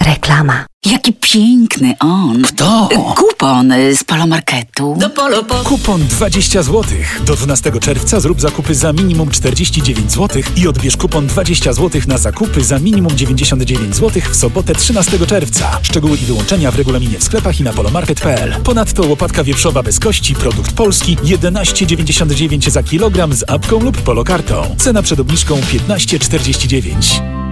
Reklama. Jaki piękny on. Kto? Kupon z Polomarketu. Kupon 20 zł. Do 12 czerwca zrób zakupy za minimum 49 zł i odbierz kupon 20 zł na zakupy za minimum 99 zł w sobotę 13 czerwca. Szczegóły i wyłączenia w regulaminie w sklepach i na polomarket.pl. Ponadto łopatka wieprzowa bez kości, produkt polski, 11,99 za kilogram z apką lub polokartą. Cena przed obniżką 15,49.